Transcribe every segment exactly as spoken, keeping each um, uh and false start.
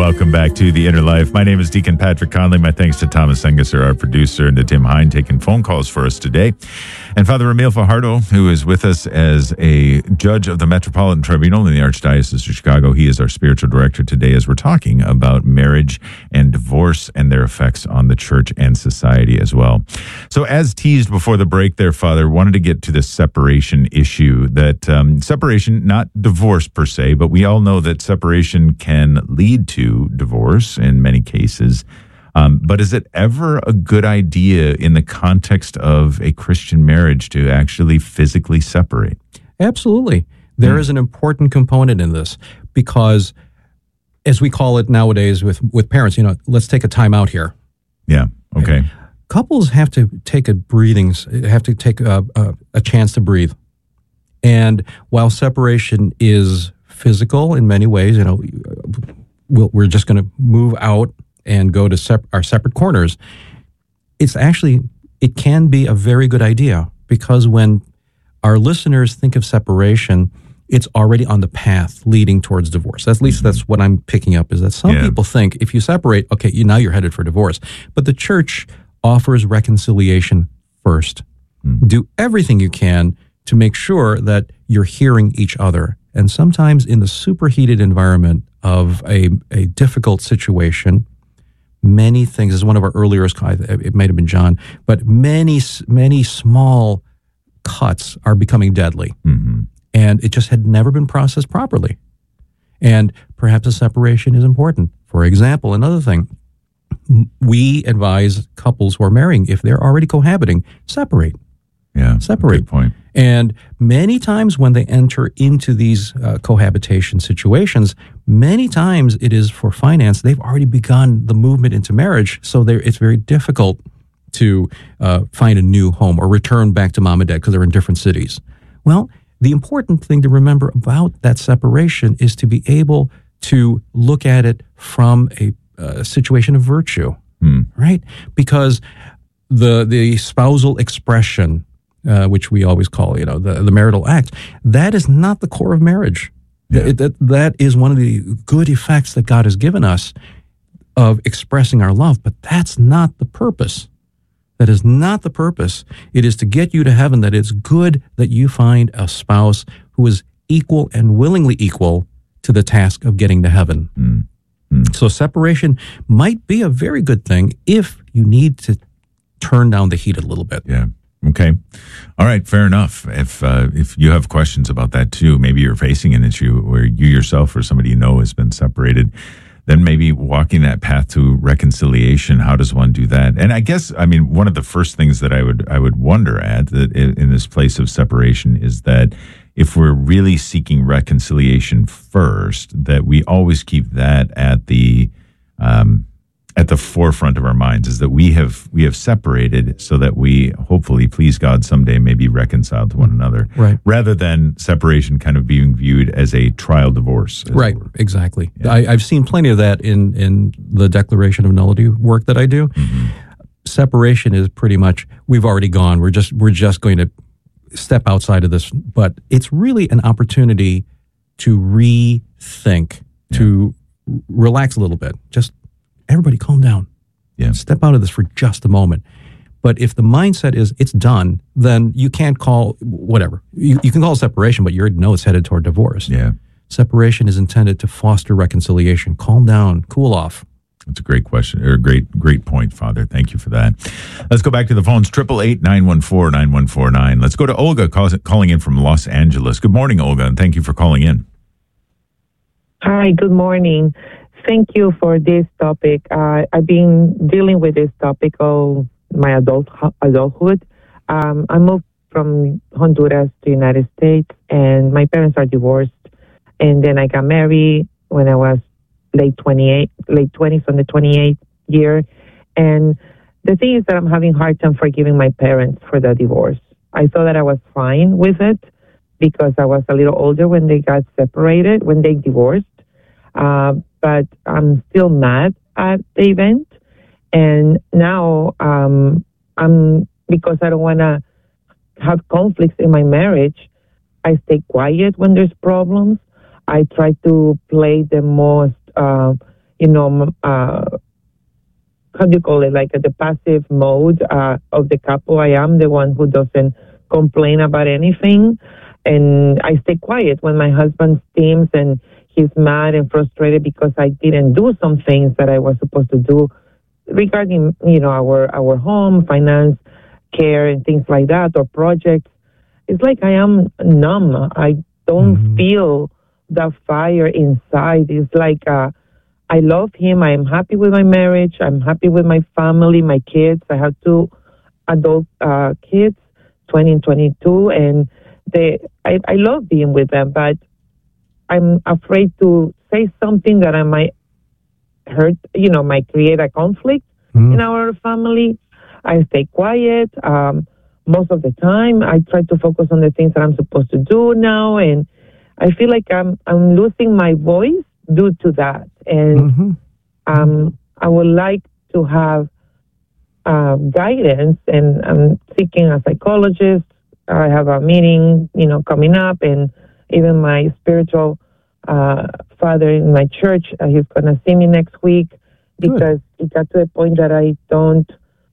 welcome back to The Inner Life. My name is Deacon Patrick Conley. My thanks to Thomas Engesser, our producer, and to Tim Hine taking phone calls for us today. And Father Emil Fajardo, who is with us as a judge of the Metropolitan Tribunal in the Archdiocese of Chicago. He is our spiritual director today as we're talking about marriage and divorce and their effects on the church and society as well. So as teased before the break there, Father, wanted to get to the separation issue. That um, separation, not divorce per se, but we all know that separation can lead to divorce in many cases. Um, but is it ever a good idea in the context of a Christian marriage to actually physically separate? Absolutely. There mm. is an important component in this because, as we call it nowadays with, with parents, you know, let's take a time out here. Yeah, okay. okay. Couples have to take a breathing, have to take a, a, a chance to breathe. And while separation is physical in many ways, you know, we'll, we're just going to move out and go to sep- our separate corners, it's actually, it can be a very good idea because when our listeners think of separation, it's already on the path leading towards divorce. At least that's what I'm picking up, is that some yeah. people think if you separate, okay, you, now you're headed for divorce. But the church offers reconciliation first. Mm. Do everything you can to make sure that you're hearing each other. And sometimes in the superheated environment of a, a difficult situation, many things, this is one of our earlier, it might have been John, but many, many small cuts are becoming deadly. Mm-hmm. And it just had never been processed properly. And perhaps a separation is important. For example, another thing, we advise couples who are marrying, if they're already cohabiting, separate. Yeah, separate. Good point. And many times when they enter into these uh, cohabitation situations, many times it is for finance. They've already begun the movement into marriage, so it's very difficult to uh, find a new home or return back to mom and dad because they're in different cities. Well, the important thing to remember about that separation is to be able to look at it from a, a situation of virtue, hmm. right? Because the the spousal expression, Uh, which we always call, you know, the, the marital act, that is not the core of marriage. Yeah. That, that that is one of the good effects that God has given us of expressing our love, but that's not the purpose. That is not the purpose. It is to get you to heaven, that it's good that you find a spouse who is equal and willingly equal to the task of getting to heaven. Mm. Mm. So separation might be a very good thing if you need to turn down the heat a little bit. Yeah. Okay. All right. Fair enough. If uh, if you have questions about that too, maybe you're facing an issue where you yourself or somebody you know has been separated, then maybe walking that path to reconciliation, how does one do that? And I guess, I mean, one of the first things that I would I would wonder at that in this place of separation is that if we're really seeking reconciliation first, that we always keep that at the um, at the forefront of our minds, is that we have we have separated so that we hopefully, please God, someday may be reconciled to one another, right? Rather than separation kind of being viewed as a trial divorce, right? Exactly. Yeah. I, I've seen plenty of that in in the declaration of nullity work that I do. Mm-hmm. Separation is pretty much, we've already gone. We're just we're just going to step outside of this, but it's really an opportunity to rethink, yeah. to relax a little bit, just. Everybody calm down. Yeah. Step out of this for just a moment. But if the mindset is it's done, then you can't call whatever. You, you can call it separation, but you already know it's headed toward divorce. Yeah. Separation is intended to foster reconciliation. Calm down. Cool off. That's a great question, or a great, great point, Father. Thank you for that. Let's go back to the phones. Triple eight nine one four nine one four nine. Let's go to Olga calling in from Los Angeles. Good morning, Olga, and thank you for calling in. Hi. Good morning. Thank you for this topic. Uh, I've been dealing with this topic all my adult adulthood. Um, I moved from Honduras to the United States, and my parents are divorced. And then I got married when I was late twenty-eight, late twenties, on the twenty-eighth year. And the thing is that I'm having a hard time forgiving my parents for the divorce. I thought that I was fine with it because I was a little older when they got separated, when they divorced. Uh, but I'm still mad at the event. And now um, I'm, because I don't want to have conflicts in my marriage, I stay quiet when there's problems. I try to play the most, uh, you know, uh, how do you call it, like uh, the passive mode uh, of the couple. I am the one who doesn't complain about anything, and I stay quiet when my husband steams and he's mad and frustrated because I didn't do some things that I was supposed to do regarding, you know, our, our home, finance, care, and things like that, or projects. It's like I am numb. I don't mm-hmm. feel the fire inside. It's like uh, I love him. I am happy with my marriage. I'm happy with my family, my kids. I have two adult uh, kids, twenty and twenty-two, and they. I, I love being with them, but I'm afraid to say something that I might hurt, you know, might create a conflict mm. in our family. I stay quiet. Um, most of the time, I try to focus on the things that I'm supposed to do now, and I feel like I'm I'm losing my voice due to that. And mm-hmm. um, I would like to have uh, guidance, and I'm seeking a psychologist. I have a meeting, you know, coming up, and even my spiritual uh, father in my church, uh, he's going to see me next week because Good. It got to a point that I don't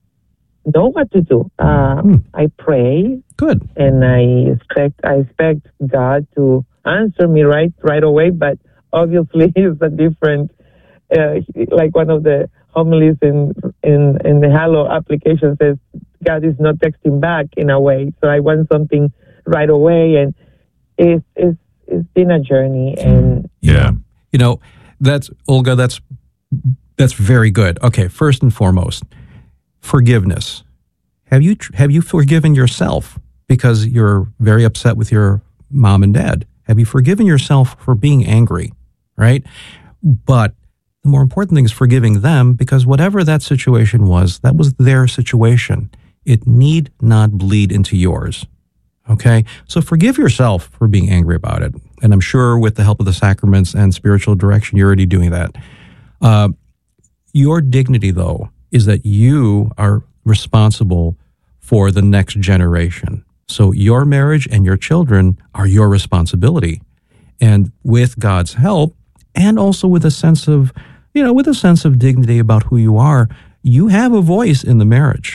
know what to do. Uh, hmm. I pray. Good. And I expect I expect God to answer me right right away, but obviously it's a different, uh, like one of the homilies in, in, in the Halo application says, God is not texting back in a way. So I want something right away, and it's, it's, it's been a journey. And yeah, you know, that's Olga, that's, that's very good. Okay. First and foremost, forgiveness. Have you, have you forgiven yourself because you're very upset with your mom and dad? Have you forgiven yourself for being angry? Right. But the more important thing is forgiving them, because whatever that situation was, that was their situation. It need not bleed into yours. Okay? So forgive yourself for being angry about it. And I'm sure with the help of the sacraments and spiritual direction, you're already doing that. Uh, your dignity, though, is that you are responsible for the next generation. So your marriage and your children are your responsibility. And with God's help, and also with a sense of, you know, with a sense of dignity about who you are, you have a voice in the marriage.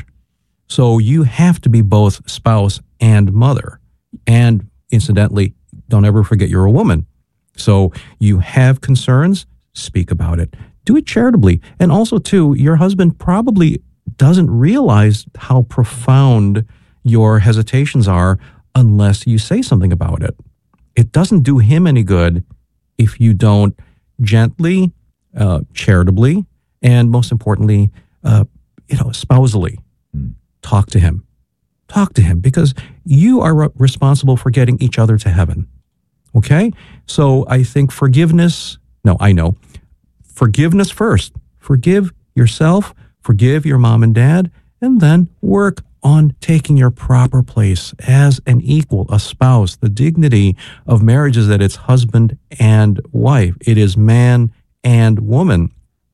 So you have to be both spouse and mother. And incidentally, don't ever forget you're a woman. So you have concerns, speak about it. Do it charitably. And also, too, your husband probably doesn't realize how profound your hesitations are unless you say something about it. It doesn't do him any good if you don't gently, uh, charitably, and most importantly, uh, you know, spousally, mm. talk to him. Talk to him, because you are re- responsible for getting each other to heaven. Okay? So I think forgiveness, no, I know, forgiveness first. Forgive yourself, forgive your mom and dad, and then work on taking your proper place as an equal, a spouse. The dignity of marriage is that it's husband and wife. It is man and woman.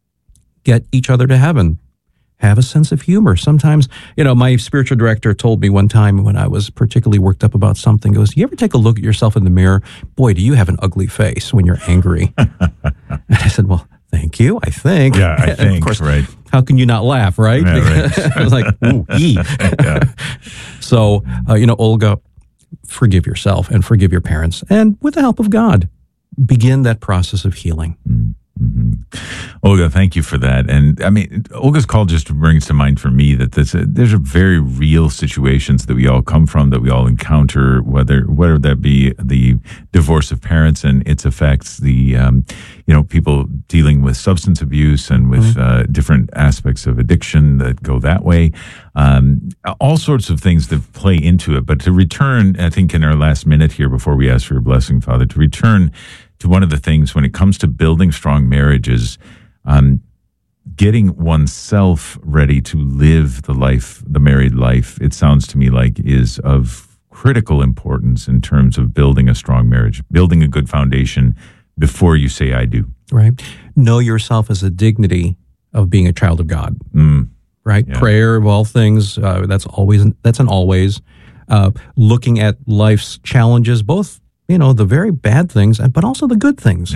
Get each other to heaven. Have a sense of humor. Sometimes, you know, my spiritual director told me one time when I was particularly worked up about something, goes, you ever take a look at yourself in the mirror? Boy, do you have an ugly face when you're angry. And I said, well, thank you, I think. Yeah, I think, of course, right. How can you not laugh, right? Yeah, right. I was like, ooh, ee. Yeah. So, uh, you know, Olga, forgive yourself and forgive your parents. And with the help of God, begin that process of healing. Mm-hmm. Olga, thank you for that. And I mean, Olga's call just brings to mind for me that this, uh, there's a very real situations that we all come from, that we all encounter, whether whether that be the divorce of parents and its effects, the um, you know, people dealing with substance abuse and with mm-hmm. uh, different aspects of addiction that go that way, um, all sorts of things that play into it. But to return, I think in our last minute here before we ask for your blessing, Father, to return to one of the things when it comes to building strong marriages, um, getting oneself ready to live the life, the married life, it sounds to me like is of critical importance in terms of building a strong marriage, building a good foundation before you say I do. Right. Know yourself as a dignity of being a child of God. Mm. Right. Yeah. Prayer of all things. Uh, that's always, that's an always. Uh, looking at life's challenges, both, you know, the very bad things, but also the good things. Yeah.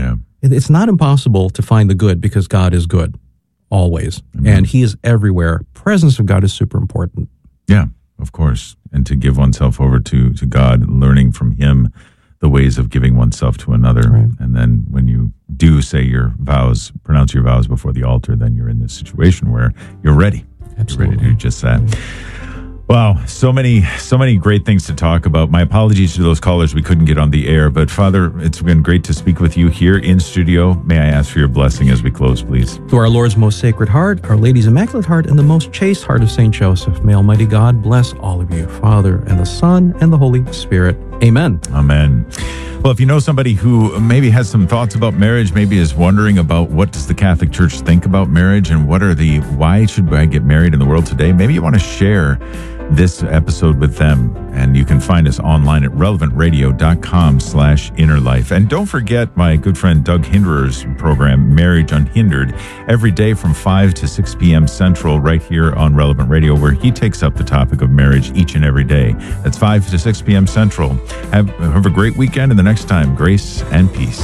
It's not impossible to find the good because God is good, always. Mm-hmm. And He is everywhere. Presence of God is super important. Yeah, of course. And to give oneself over to, to God, learning from Him the ways of giving oneself to another. Right. And then when you do say your vows, pronounce your vows before the altar, then you're in this situation where you're ready. Absolutely. You're ready to do just that. Wow, so many, so many great things to talk about. My apologies to those callers we couldn't get on the air, but Father, it's been great to speak with you here in studio. May I ask for your blessing as we close, please? To our Lord's most sacred heart, Our Lady's Immaculate Heart, and the most chaste heart of Saint Joseph, may Almighty God bless all of you, Father, and the Son, and the Holy Spirit. Amen. Amen. Well, if you know somebody who maybe has some thoughts about marriage, maybe is wondering about what does the Catholic Church think about marriage and what are the, why should I get married in the world today? Maybe you want to share this episode with them, and you can find us online at relevant radio dot com slash inner life. And don't forget my good friend Doug Hinderer's program, Marriage Unhindered, every day from five to six p.m. Central, right here on Relevant Radio, where he takes up the topic of marriage each and every day. That's five to six p.m. Central. Have, have a great weekend, and the next time, grace and peace.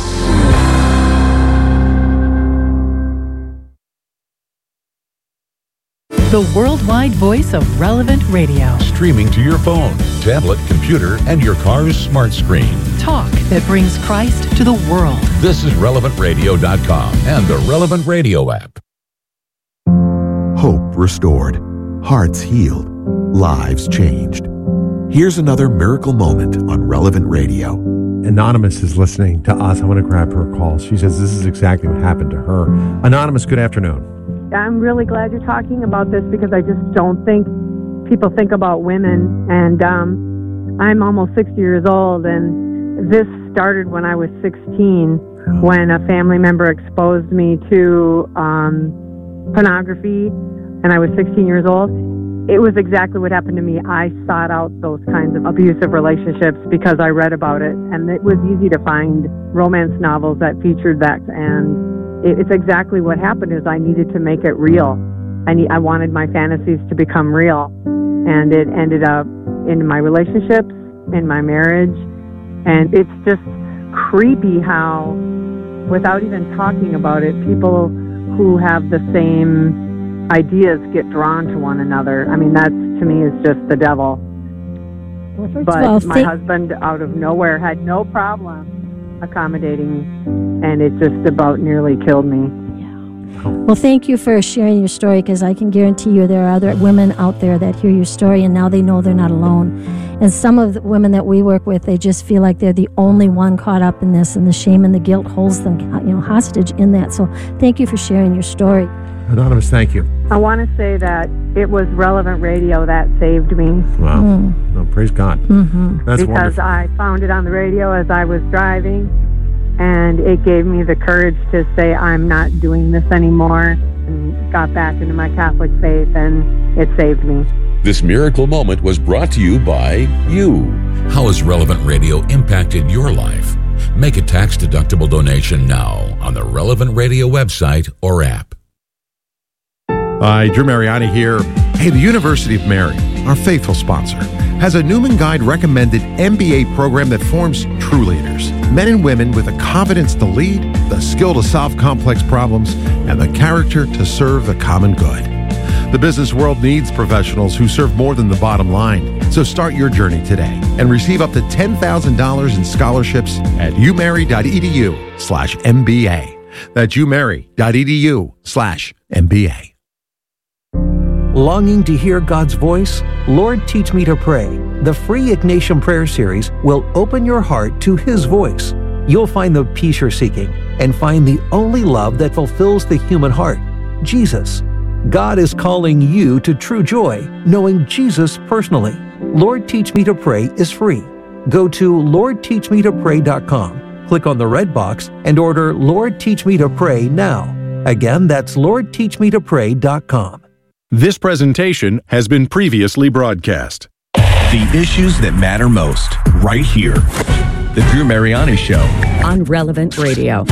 The worldwide voice of Relevant Radio. Streaming to your phone, tablet, computer, and your car's smart screen. Talk that brings Christ to the world. This is relevant radio dot com and the Relevant Radio app. Hope restored, hearts healed, lives changed. Here's another miracle moment on Relevant Radio. Anonymous is listening to us. I want to grab her call. She says this is exactly what happened to her. Anonymous, good afternoon. I'm really glad you're talking about this because I just don't think people think about women. And um, I'm almost sixty years old, and this started when I was sixteen, when a family member exposed me to um, pornography, and I was sixteen years old. It was exactly what happened to me. I sought out those kinds of abusive relationships because I read about it, and it was easy to find romance novels that featured that, and it's exactly what happened is I needed to make it real. I need, I wanted my fantasies to become real. And it ended up in my relationships, in my marriage. And it's just creepy how, without even talking about it, people who have the same ideas get drawn to one another. I mean, that to me is just the devil. Well, first but of all, my thank- husband, out of nowhere, had no problem accommodating, and it just about nearly killed me. Yeah. Well, thank you for sharing your story, because I can guarantee you there are other women out there that hear your story and now they know they're not alone. And some of the women that we work with, they just feel like they're the only one caught up in this, and the shame and the guilt holds them, you know, hostage in that. So thank you for sharing your story. Anonymous, thank you. I want to say that it was Relevant Radio that saved me. Wow. Mm. No, praise God. Mm-hmm. That's because wonderful. I found it on the radio as I was driving, and it gave me the courage to say I'm not doing this anymore, and got back into my Catholic faith, and it saved me. This miracle moment was brought to you by you. How has Relevant Radio impacted your life? Make a tax-deductible donation now on the Relevant Radio website or app. Hi, Drew Mariani here. Hey, the University of Mary, our faithful sponsor, has a Newman Guide recommended M B A program that forms true leaders. Men and women with the confidence to lead, the skill to solve complex problems, and the character to serve the common good. The business world needs professionals who serve more than the bottom line. So start your journey today and receive up to ten thousand dollars in scholarships at umary.edu slash MBA. That's umary.edu slash MBA. Longing to hear God's voice? Lord, Teach Me to Pray. The free Ignatian Prayer Series will open your heart to His voice. You'll find the peace you're seeking and find the only love that fulfills the human heart, Jesus. God is calling you to true joy, knowing Jesus personally. Lord, Teach Me to Pray is free. Go to lord teach me to pray dot com, click on the red box, and order Lord, Teach Me to Pray now. Again, that's lord teach me to pray dot com. This presentation has been previously broadcast. The issues that matter most, right here. The Drew Mariani Show on Relevant Radio.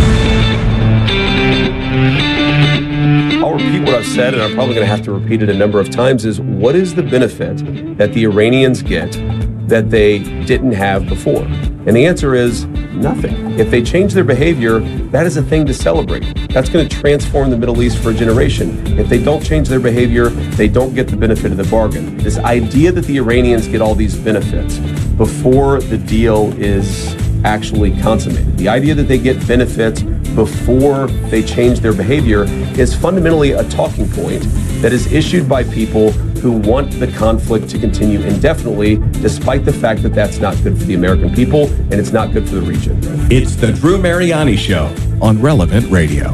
I'll repeat what I've said, and I'm probably going to have to repeat it a number of times, is what is the benefit that the Iranians get that they didn't have before? And the answer is Nothing. If they change their behavior, that is a thing to celebrate. That's going to transform the Middle East for a generation. If they don't change their behavior, they don't get the benefit of the bargain. This idea that the Iranians get all these benefits before the deal is actually consummated, the idea that they get benefits before they change their behavior, is fundamentally a talking point that is issued by people who want the conflict to continue indefinitely, despite the fact that that's not good for the American people and it's not good for the region. It's the Drew Mariani Show on Relevant Radio.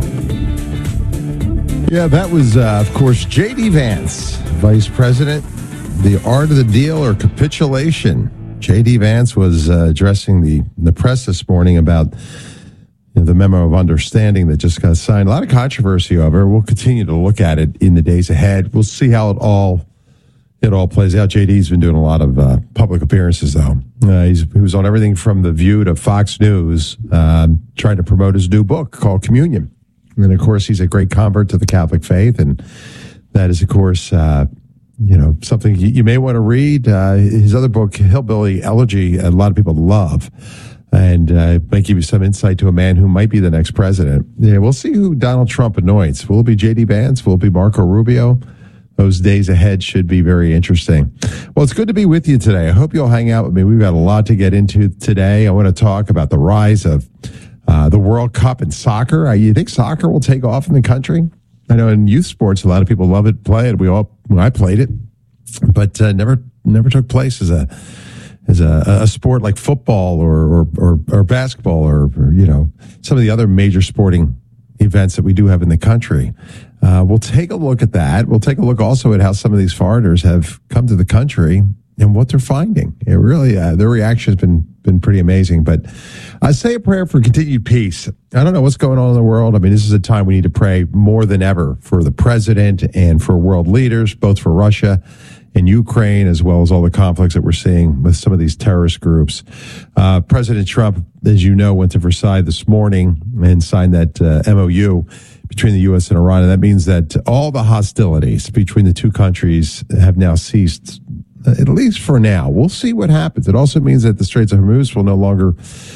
Yeah, that was, uh, of course, J D. Vance, Vice President, the art of the deal or capitulation. J D. Vance was uh, addressing the, the press this morning about you know, the memo of understanding that just got signed. A lot of controversy over it. We'll continue to look at it in the days ahead. We'll see how it all it all plays out. J D's been doing a lot of uh, public appearances, though. Uh, he's, he was on everything from The View to Fox News, uh, trying to promote his new book called Communion. And, of course, he's a great convert to the Catholic faith, and that is, of course, uh, you know, something you, you may want to read. Uh, his other book, Hillbilly Elegy, a lot of people love, and uh, might give you some insight to a man who might be the next president. Yeah, we'll see who Donald Trump anoints. Will it be J D. Vance? Will it be Marco Rubio? Those days ahead should be very interesting. Well, it's good to be with you today. I hope you'll hang out with me. We've got a lot to get into today. I want to talk about the rise of uh, the World Cup in soccer. Uh, you think soccer will take off in the country? I know in youth sports, a lot of people love it, play it. We all, well, I played it, but uh, never, never took place as a as a, a sport like football or or or, or basketball or, or you know some of the other major sporting events that we do have in the country. Uh, we'll take a look at that. We'll take a look also at how some of these foreigners have come to the country and what they're finding. It really, uh, their reaction has been been pretty amazing. But I say a prayer for continued peace. I don't know what's going on in the world. I mean, this is a time we need to pray more than ever for the president and for world leaders, both for Russia and Ukraine, as well as all the conflicts that we're seeing with some of these terrorist groups. Uh, President Trump, as you know, went to Versailles this morning and signed that uh, M O U between the U S and Iran. And that means that all the hostilities between the two countries have now ceased, at least for now. We'll see what happens. It also means that the Straits of Hormuz will no longer,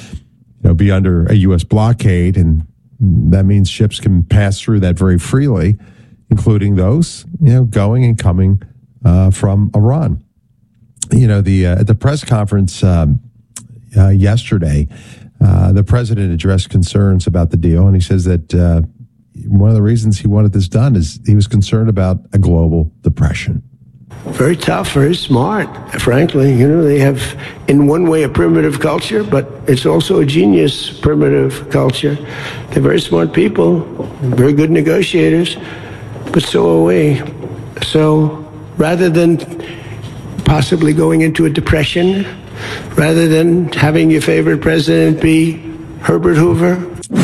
you know, be under a U S blockade, and that means ships can pass through that very freely, including those, you know, going and coming uh, from Iran. You know, the uh, at the press conference um, uh, yesterday, uh, the president addressed concerns about the deal, and he says that uh, one of the reasons he wanted this done is he was concerned about a global depression. Very tough, very smart, frankly. You know, they have, in one way, a primitive culture, but it's also a genius primitive culture. They're very smart people, very good negotiators, but so are we. So rather than possibly going into a depression, rather than having your favorite president be Herbert Hoover.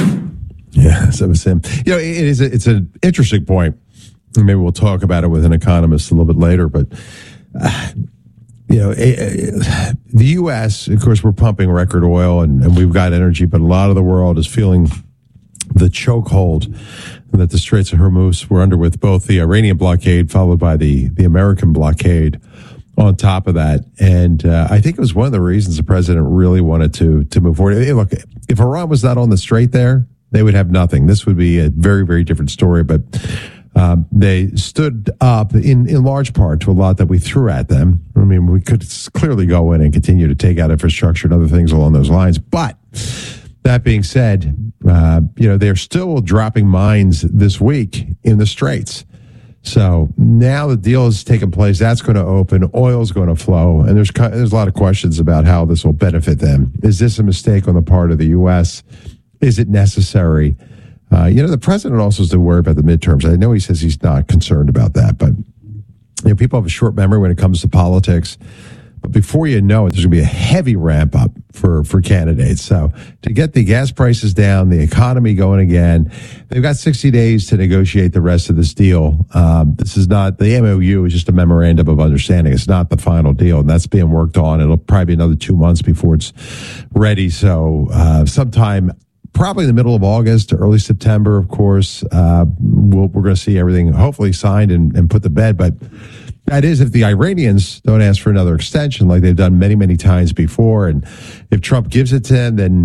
Yeah, that was him. You know, it is a, it's an interesting point. Maybe we'll talk about it with an economist a little bit later, but, uh, you know, uh, the U S, of course, we're pumping record oil and, and we've got energy, but a lot of the world is feeling the chokehold that the Straits of Hormuz were under with both the Iranian blockade followed by the, the American blockade on top of that. And uh, I think it was one of the reasons the president really wanted to, to move forward. Hey, look, if Iran was not on the strait there, they would have nothing. This would be a very, very different story, but Um, they stood up in, in large part to a lot that we threw at them. I mean, we could clearly go in and continue to take out infrastructure and other things along those lines. But that being said, uh, you know, they're still dropping mines this week in the Straits. So now the deal has taken place. That's going to open. Oil is going to flow. And there's, there's a lot of questions about how this will benefit them. Is this a mistake on the part of the U S? Is it necessary? Uh, you know, the president also has to worry about the midterms. I know he says he's not concerned about that, but you know, people have a short memory when it comes to politics. But before you know it, there's going to be a heavy ramp up for, for candidates. So to get the gas prices down, the economy going again, they've got sixty days to negotiate the rest of this deal. Um, this is not, the M O U is just a memorandum of understanding. It's not the final deal, and that's being worked on. It'll probably be another two months before it's ready. So uh, sometime probably in the middle of August to early September, of course, uh, we'll, we're going to see everything hopefully signed and, and put to bed. But that is if the Iranians don't ask for another extension like they've done many, many times before. And if Trump gives it to them, then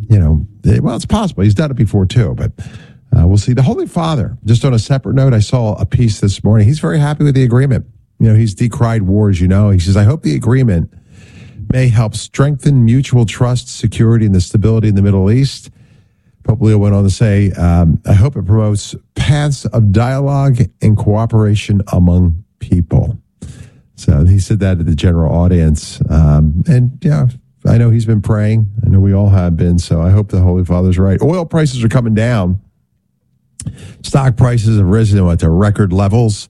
you know, it, well, it's possible. He's done it before too, but uh, we'll see. The Holy Father, just on a separate note, I saw a piece this morning. He's very happy with the agreement. You know, he's decried war, as you know. He says, I hope the agreement may help strengthen mutual trust, security, and the stability in the Middle East. Pope Leo went on to say, um, I hope it promotes paths of dialogue and cooperation among people. So he said that to the general audience. Um, and, yeah, I know he's been praying. I know we all have been. So I hope the Holy Father's right. Oil prices are coming down. Stock prices have risen at record levels.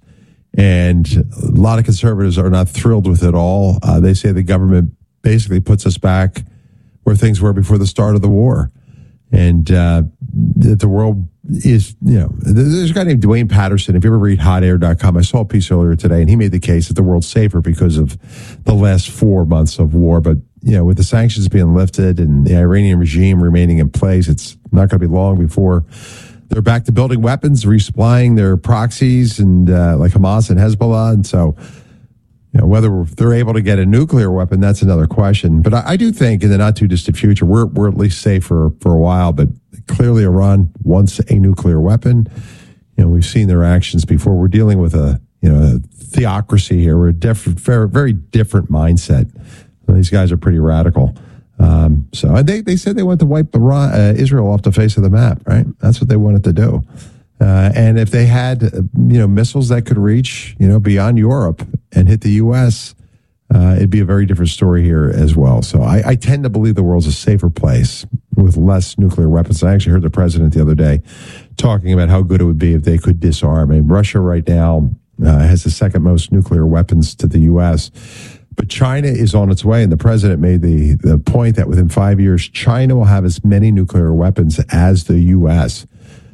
And a lot of conservatives are not thrilled with it all. Uh, they say the government basically puts us back where things were before the start of the war. And uh, that the world is, you know, there's a guy named Dwayne Patterson. If you ever read hot air dot com, I saw a piece earlier today, and he made the case that the world's safer because of the last four months of war. But, you know, with the sanctions being lifted and the Iranian regime remaining in place, it's not going to be long before they're back to building weapons, resupplying their proxies, and uh, like Hamas and Hezbollah. And so, you know, whether they're able to get a nuclear weapon, that's another question. But I, I do think in the not too distant future, we're we're at least safe for, for a while. But clearly, Iran wants a nuclear weapon. You know, we've seen their actions before. We're dealing with a you know a theocracy here. We're a different, very, very different mindset. These guys are pretty radical. Um, so they they said they wanted to wipe Iran, uh, Israel off the face of the map, right? That's what they wanted to do. Uh, and if they had, uh, you know, missiles that could reach, you know, beyond Europe and hit the U S, uh, it'd be a very different story here as well. So I, I tend to believe the world's a safer place with less nuclear weapons. I actually heard the president the other day talking about how good it would be if they could disarm. I mean, Russia right now uh, has the second most nuclear weapons to the U S, but China is on its way. And the president made the, the point that within five years, China will have as many nuclear weapons as the U S.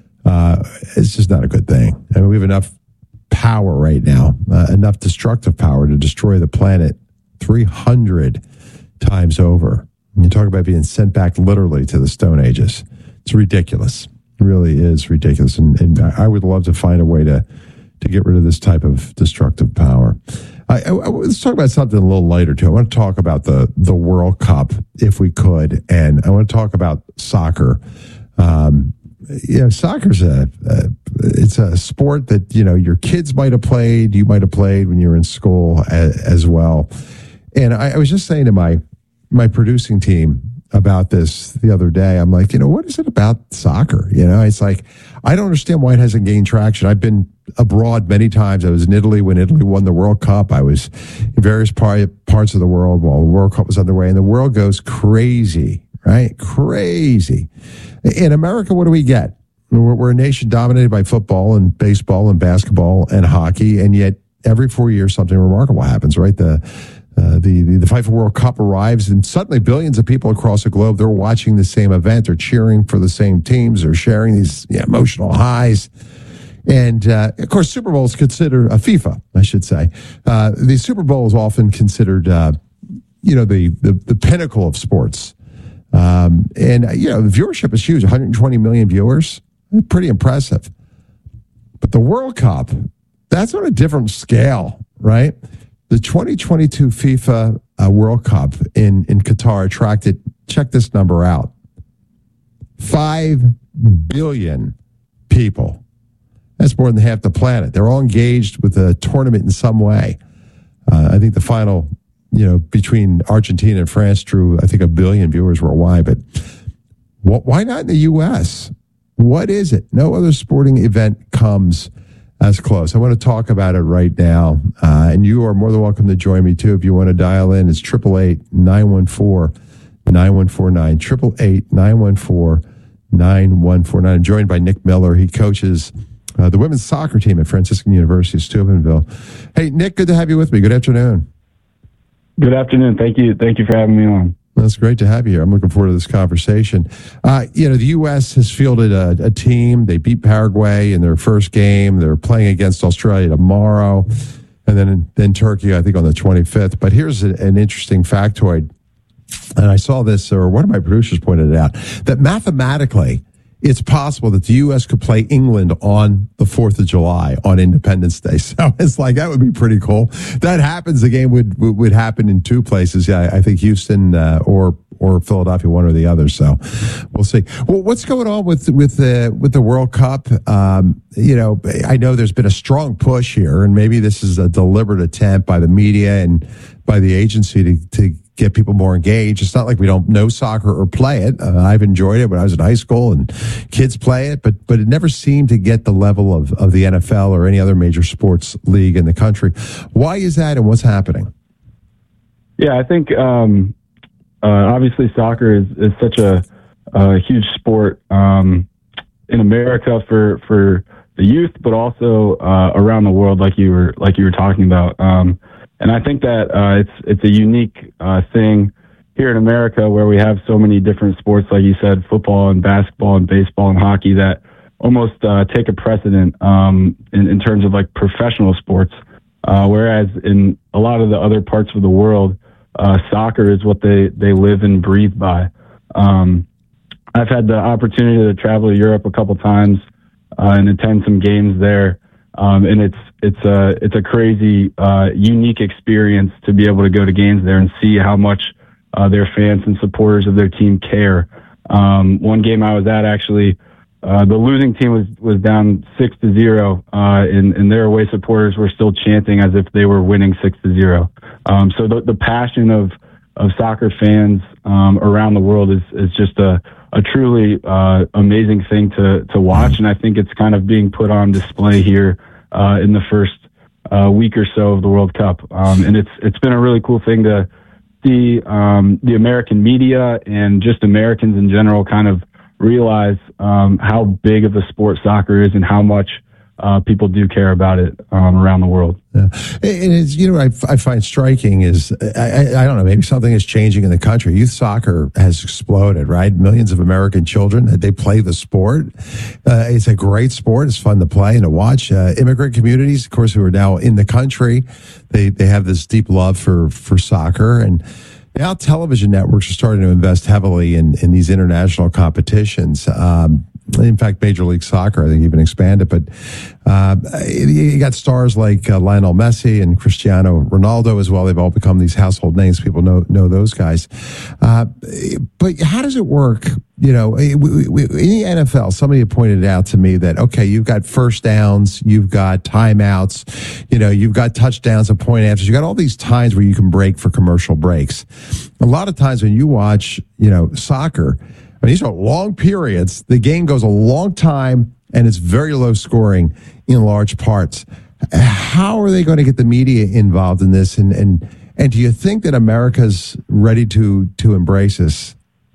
Uh, it's just not a good thing. I mean, we have enough power right now, uh, enough destructive power to destroy the planet three hundred times over. And you talk about being sent back literally to the Stone Ages. It's ridiculous. It really is ridiculous. And, and I would love to find a way to, to get rid of this type of destructive power. I, I, let's talk about something a little lighter, too. I want to talk about the, the World Cup, if we could. And I want to talk about soccer. Um, you know, soccer's a, a it's a sport that, you know, your kids might have played, you might have played when you were in school as, as well. And I, I was just saying to my my producing team about this the other day. I'm like, you know, what is it about soccer? You know, it's like, I don't understand why it hasn't gained traction. I've been abroad many times. I was in Italy when Italy won the World Cup. I was in various part, parts of the world while the World Cup was underway, and the world goes crazy, right? Crazy. In America, what do we get? We're, we're a nation dominated by football and baseball and basketball and hockey, and yet every four years something remarkable happens, right? The uh, the, the the FIFA World Cup arrives, and suddenly billions of people across the globe, they're watching the same event, they're cheering for the same teams, they're sharing these yeah, emotional highs. And, uh, of course, Super Bowl is considered, uh, FIFA, I should say. Uh, the Super Bowl is often considered, uh, you know, the, the, the pinnacle of sports. Um, and, uh, you know, the viewership is huge, one hundred twenty million viewers. Pretty impressive. But the World Cup, that's on a different scale, right? The twenty twenty-two FIFA uh, World Cup in, in Qatar attracted, check this number out, five billion people. That's more than half the planet. They're all engaged with the tournament in some way. Uh, I think the final, you know, between Argentina and France drew, I think, a billion viewers worldwide. But wh- why not in the U S? What is it? No other sporting event comes as close. I want to talk about it right now. Uh, and you are more than welcome to join me, too, if you want to dial in. It's eight eight eight, nine one four, nine one four nine, eight eight eight, nine one four, nine one four nine. I'm joined by Nick Miller. He coaches Uh, the women's soccer team at Franciscan University of Steubenville. Hey, Nick, good to have you with me. Good afternoon. Good afternoon. Thank you. Thank you for having me on. That's great to have you here. I'm looking forward to this conversation. Uh, you know, the U S has fielded a, a team. They beat Paraguay in their first game. They're playing against Australia tomorrow, and then then Turkey, I think, on the twenty-fifth. But here's a, an interesting factoid, and I saw this, or one of my producers pointed it out, that mathematically, it's possible that the U S could play England on the fourth of July on Independence Day. So it's like, that would be pretty cool. That happens. The game would would happen in two places. Yeah, I think Houston uh, or or Philadelphia, one or the other. So we'll see. Well, what's going on with with the with the World Cup? Um, you know, I know there's been a strong push here, and maybe this is a deliberate attempt by the media and by the agency to to get people more engaged. It's not like we don't know soccer or play it. Uh, I've enjoyed it when I was in high school, and kids play it, but but it never seemed to get the level of, of the N F L or any other major sports league in the country. Why is that, and what's happening? Yeah, I think um, uh, obviously soccer is, is such a, a huge sport um, in America for for the youth, but also uh, around the world, like you were like you were talking about. Um, And I think that uh, it's it's a unique uh, thing here in America where we have so many different sports, like you said, football and basketball and baseball and hockey that almost uh, take a precedent um, in, in terms of like professional sports. Uh, whereas in a lot of the other parts of the world, uh, soccer is what they, they live and breathe by. Um, I've had the opportunity to travel to Europe a couple times uh, and attend some games there. Um, and it's it's a it's a crazy, uh, unique experience to be able to go to games there and see how much uh, their fans and supporters of their team care. Um, one game I was at, actually, uh, the losing team was, was down six to zero, uh, and, and their away supporters were still chanting as if they were winning six to zero. Um, so the the passion of of soccer fans um, around the world is is just a a truly uh, amazing thing to to watch, and I think it's kind of being put on display here uh, in the first uh, week or so of the World Cup, um, and it's it's been a really cool thing to see um, the American media and just Americans in general kind of realize um, how big of a sport soccer is and how much Uh, people do care about it um, around the world. Yeah. And it's, you know, what I, I find striking is, I, I don't know, maybe something is changing in the country. Youth soccer has exploded, right? Millions of American children, they play the sport. Uh, it's a great sport. It's fun to play and to watch. Uh, immigrant communities, of course, who are now in the country, they, they have this deep love for, for soccer. And now television networks are starting to invest heavily in, in these international competitions. Um, In fact, Major League Soccer, I think, even expanded. But uh, you got stars like uh, Lionel Messi and Cristiano Ronaldo as well. They've all become these household names. People know know those guys. Uh, but how does it work? You know, in the N F L, somebody had pointed out to me that, okay, you've got first downs, you've got timeouts, you know, you've got touchdowns and point afters. You've got all these times where you can break for commercial breaks. A lot of times when you watch, you know, soccer, I mean, these are long periods. The game goes a long time, and it's very low scoring in large parts. How are they going to get the media involved in this? And and and do you think that America's ready to to embrace this?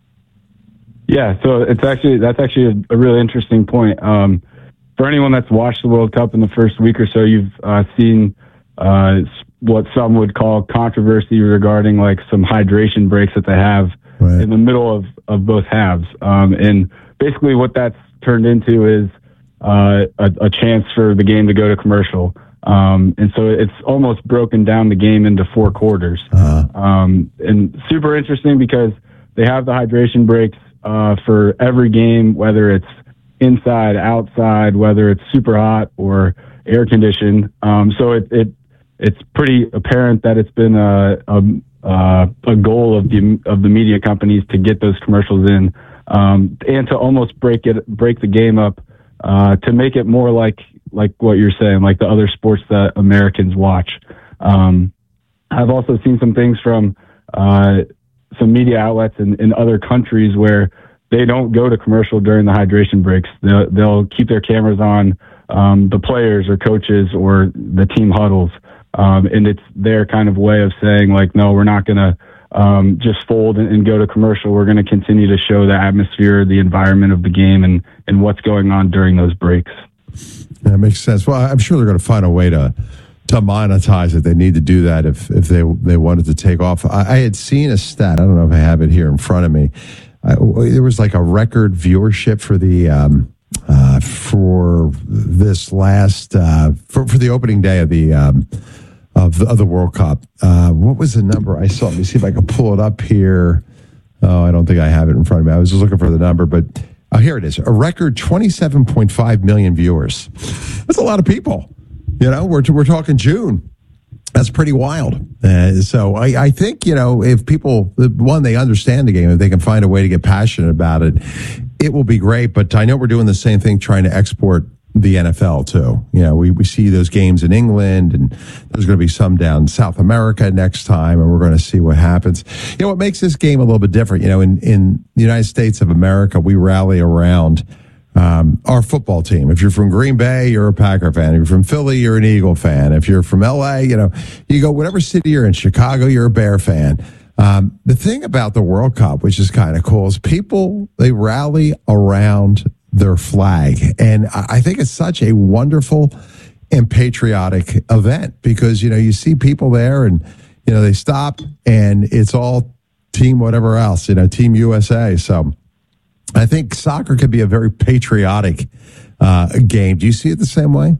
Yeah, so it's actually that's actually a, a really interesting point. Um, for anyone that's watched the World Cup in the first week or so, you've uh, seen uh, what some would call controversy regarding like some hydration breaks that they have. Right. In the middle of, of both halves. Um, and basically what that's turned into is uh, a, a chance for the game to go to commercial. Um, and so it's almost broken down the game into four quarters. Uh-huh. Um, and super interesting because they have the hydration breaks uh, for every game, whether it's inside, outside, whether it's super hot or air conditioned. Um, so it, it it's pretty apparent that it's been a, a Uh, a goal of the of the media companies to get those commercials in, um, and to almost break it break the game up uh, to make it more like like what you're saying, like the other sports that Americans watch. Um, I've also seen some things from uh, some media outlets in, in other countries where they don't go to commercial during the hydration breaks. They'll, they'll keep their cameras on um, the players or coaches or the team huddles. Um, and it's their kind of way of saying, like, no, we're not going to um, just fold and, and go to commercial. We're going to continue to show the atmosphere, the environment of the game, and, and what's going on during those breaks. That makes sense. Well, I'm sure they're going to find a way to to monetize it. They need to do that if if they they wanted to take off. I, I had seen a stat. I don't know if I have it here in front of me. I, there was like a record viewership for the um, uh, for this last uh, for for the opening day of the. Um, Of the, of the World Cup. Uh, what was the number I saw? Let me see if I can pull it up here. Oh, I don't think I have it in front of me. I was just looking for the number, but oh, here it is. A record twenty-seven point five million viewers. That's a lot of people. You know, we're we're talking June. That's pretty wild. Uh, so I, I think, you know, if people, one, they understand the game, if they can find a way to get passionate about it, it will be great. But I know we're doing the same thing, trying to export the N F L too. You know, we, we see those games in England, and there's going to be some down in South America next time, and we're going to see what happens. You know, what makes this game a little bit different, you know, in, in the United States of America, we rally around um, our football team. If you're from Green Bay, you're a Packer fan. If you're from Philly, you're an Eagle fan. If you're from L A, you know, you go whatever city you're in. Chicago, you're a Bear fan. Um, the thing about the World Cup, which is kind of cool, is people, they rally around their flag. And I think it's such a wonderful and patriotic event because, you know, you see people there and, you know, they stop and it's all team whatever else, you know, Team U S A. So I think soccer could be a very patriotic uh, game. Do you see it the same way?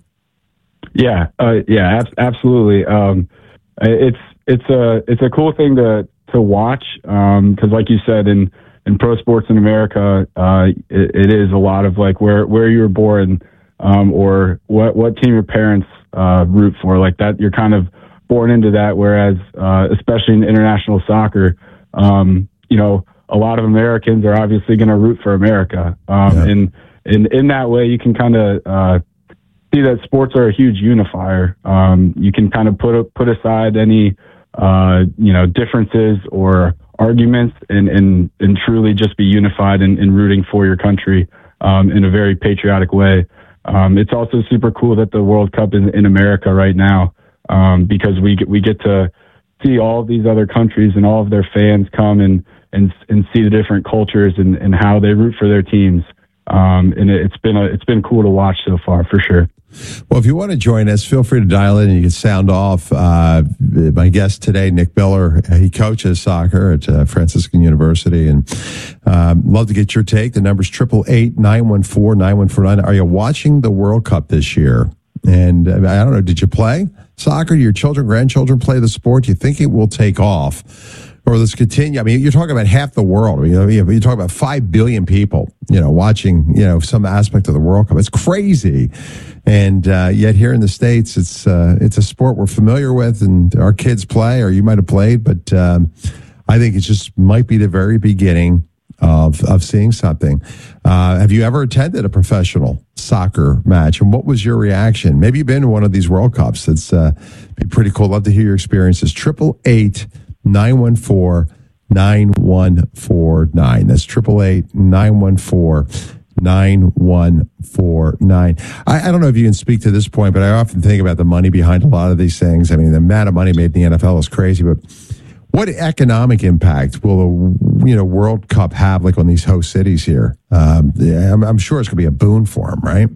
Yeah, uh, yeah, ab- absolutely. Um, it's it's a it's a cool thing to to watch because, um, like you said, in in pro sports in America, uh, it, it is a lot of like where, where you were born um, or what, what team your parents uh, root for. Like that, you're kind of born into that. Whereas, uh, especially in international soccer, um, you know, a lot of Americans are obviously going to root for America. Um, yeah. And in, in that way, you can kind of uh, see that sports are a huge unifier. Um, you can kind of put put aside any, uh, you know, differences or arguments and, and, and truly just be unified in, in rooting for your country um, in a very patriotic way. Um, it's also super cool that the World Cup is in America right now um, because we get, we get to see all of these other countries and all of their fans come and, and, and see the different cultures and, and how they root for their teams. Um, and it, it's been a, it's been cool to watch so far for sure. Well, if you want to join us, feel free to dial in and you can sound off. Uh, my guest today, Nick Miller, he coaches soccer at uh, Franciscan University, and um, love to get your take. The number's triple eight nine one four nine one four nine. Are you watching the World Cup this year? And uh, I don't know, did you play soccer? Do your children, grandchildren play the sport? Do you think it will take off? Or let's continue. I mean, you're talking about half the world. I mean, you're talking about five billion people, you know, watching, you know, some aspect of the World Cup. It's crazy. And uh, yet here in the States, it's uh, it's a sport we're familiar with and our kids play, or you might have played. But um, I think it just might be the very beginning of of seeing something. Uh, have you ever attended a professional soccer match? And what was your reaction? Maybe you've been to one of these World Cups. It's uh, be pretty cool. Love to hear your experiences. Triple eight nine one four nine one four nine. That's triple eight nine one four nine one four nine. I, I don't know if you can speak to this point, but I often think about the money behind a lot of these things. I mean, the amount of money made in the N F L is crazy, but what economic impact will a you know World Cup have, like on these host cities here? Um, yeah, I'm, I'm sure it's going to be a boon for them, right?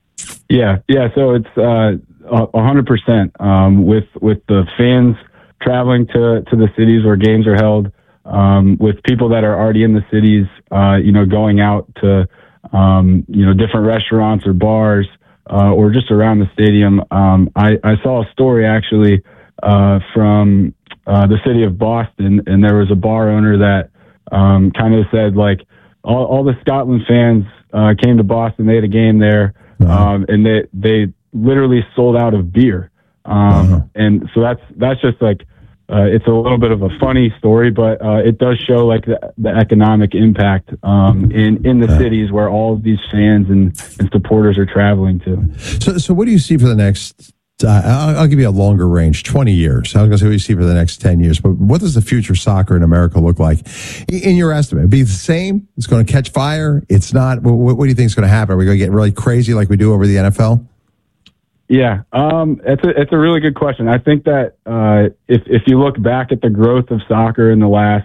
Yeah, yeah. So it's uh, a hundred percent um, with with the fans traveling to to the cities where games are held, um, with people that are already in the cities, uh, you know, going out to um, you know different restaurants or bars uh, or just around the stadium. Um, I, I saw a story actually uh, from uh, the city of Boston, and there was a bar owner that um, kind of said like all, all the Scotland fans uh, came to Boston. They had a game there, um, and they they literally sold out of beer. Um, uh-huh. And so that's that's just like uh, it's a little bit of a funny story, but uh, it does show like the, the economic impact um, in in the uh, cities where all of these fans and, and supporters are traveling to. So, so what do you see for the next? Uh, I'll, I'll give you a longer range, twenty years. I was going to say what do you see for the next ten years, but what does the future soccer in America look like in, in your estimate? It'd be the same? It's going to catch fire? It's not? What, what do you think is going to happen? Are we going to get really crazy like we do over the N F L? Yeah, um, it's a it's a really good question. I think that uh, if if you look back at the growth of soccer in the last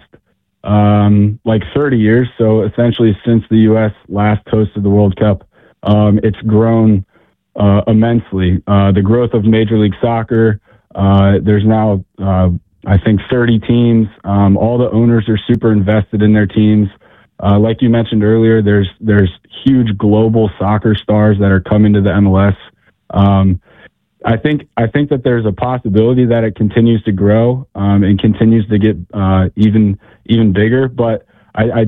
um, like thirty years, so essentially since the U S last hosted the World Cup, um, it's grown uh, immensely. Uh, the growth of Major League Soccer, uh, there's now uh, I think thirty teams. Um, all the owners are super invested in their teams. Uh, like you mentioned earlier, there's there's huge global soccer stars that are coming to the M L S. Um, I think I think that there's a possibility that it continues to grow um, and continues to get uh, even even bigger. But I, I